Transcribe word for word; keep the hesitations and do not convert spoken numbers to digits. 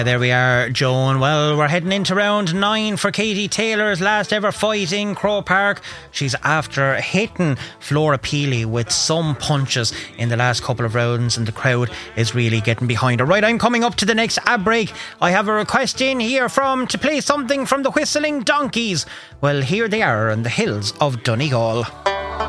There we are, Joan. Well, we're heading into round nine for Katie Taylor's last ever fight in Croke Park. She's after hitting Flora Peely with some punches in the last couple of rounds, and the crowd is really getting behind her. Right, I'm coming up to the next ad break. I have a request in here from to play something from the Whistling Donkeys. Well, here they are in the hills of Donegal.